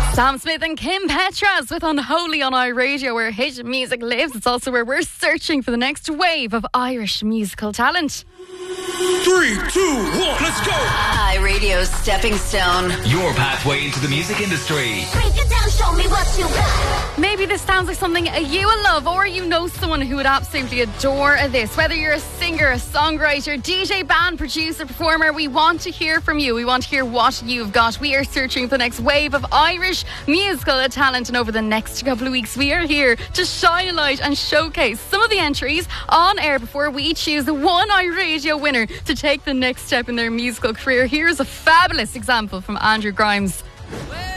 Sam Smith and Kim Petras with Unholy on iRadio, where hit music lives. It's also where we're searching for the next wave of Irish musical talent. 3, 2, 1, let's go! iRadio's Stepping Stone. Your pathway into the music industry. Break it down, show me what you got. Maybe this sounds like something you will love, or you know someone who would absolutely adore this. Whether you're a singer, a songwriter, DJ, band, producer, performer, we want to hear from you. We want to hear what you've got. We are searching for the next wave of Irish musical talent, and over the next couple of weeks we are here to shine a light and showcase some of the entries on air before we choose one iRadio winner to take the next step in their musical career. Here's a fabulous example from Andrew Grimes.